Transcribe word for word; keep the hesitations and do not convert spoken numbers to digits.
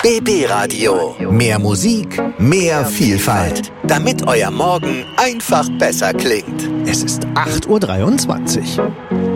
B B Radio. Mehr Musik, mehr Vielfalt. Damit euer Morgen einfach besser klingt. Es ist acht Uhr dreiundzwanzig.